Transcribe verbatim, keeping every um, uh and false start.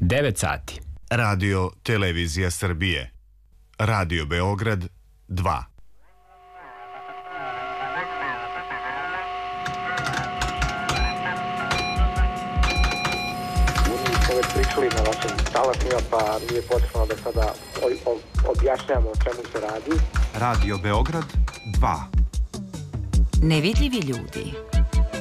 devet sati. Radio Televizija Srbije. Radio Beograd dva. Pričali na vašim talasima, pa nije potrebno da sada objašnjamo o čemu se radi. Radio Beograd dva. Nevidljivi ljudi.